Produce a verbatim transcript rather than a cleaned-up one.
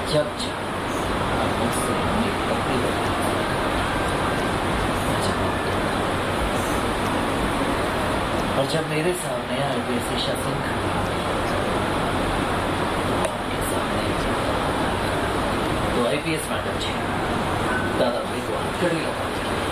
जब चाहे आप मुझसे अपनी तकलीफ और जब मेरे सामने आईपीएस शासन खड़ी आपके सामने तो आईपीएस मैडम जी दादा भाई को हाथ कड़ी लगा